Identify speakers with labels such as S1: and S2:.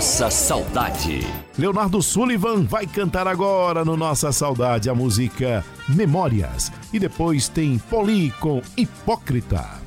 S1: Nossa Saudade.
S2: Leonardo Sullivan vai cantar agora no Nossa Saudade a música Memórias. E depois tem Poli com Hipócrita.